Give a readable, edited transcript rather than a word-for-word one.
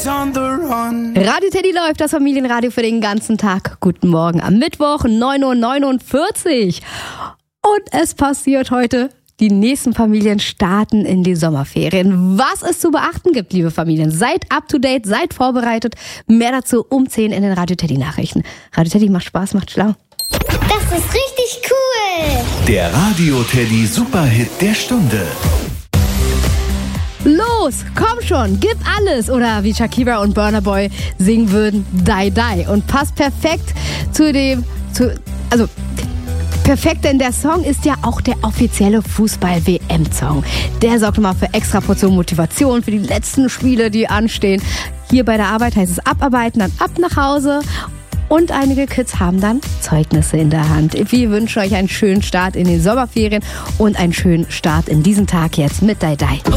Radio Teddy läuft, das Familienradio für den ganzen Tag. Guten Morgen am Mittwoch, 9:49 Uhr. Und es passiert heute. Die nächsten Familien starten in die Sommerferien. Was es zu beachten gibt, liebe Familien, seid up to date, seid vorbereitet. Mehr dazu um 10 in den Radio Teddy Nachrichten. Radio Teddy macht Spaß, macht schlau. Das ist richtig cool. Der Radio Teddy Superhit der Stunde. Los, komm schon, gib alles. Oder wie Shakira und Burna Boy singen würden, Die Die. Und passt perfekt perfekt, denn der Song ist ja auch der offizielle Fußball-WM-Song. Der sorgt immer für extra Portion Motivation für die letzten Spiele, die anstehen. Hier bei der Arbeit heißt es abarbeiten, dann ab nach Hause. Und einige Kids haben dann Zeugnisse in der Hand. Wir wünschen euch einen schönen Start in den Sommerferien und einen schönen Start in diesen Tag jetzt mit Die Die.